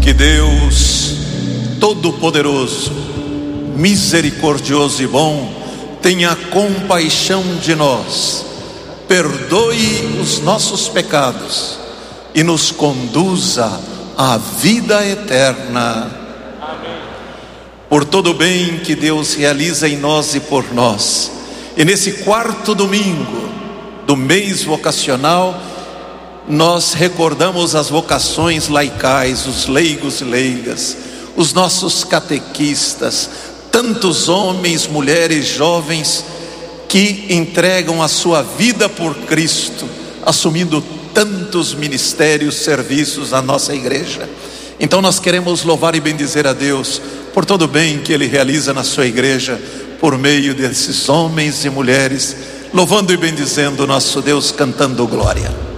Que Deus Todo-Poderoso, misericordioso e bom, tenha compaixão de nós, perdoe os nossos pecados e nos conduza à vida eterna. Amém. Por todo o bem que Deus realiza em nós e por nós, e nesse quarto domingo do mês vocacional, nós recordamos as vocações laicais, os leigos e leigas, os nossos catequistas, tantos homens, mulheres, jovens que entregam a sua vida por Cristo, assumindo tantos ministérios, serviços à nossa igreja. Então nós queremos louvar e bendizer a Deus por todo o bem que Ele realiza na sua igreja, por meio desses homens e mulheres, louvando e bendizendo o nosso Deus, cantando glória.